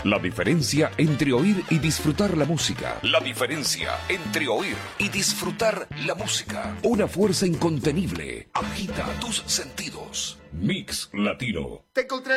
La diferencia entre oír y disfrutar la música. La diferencia entre oír y disfrutar la música. Una fuerza incontenible. Agita tus sentidos. Mix Latino. Te encontré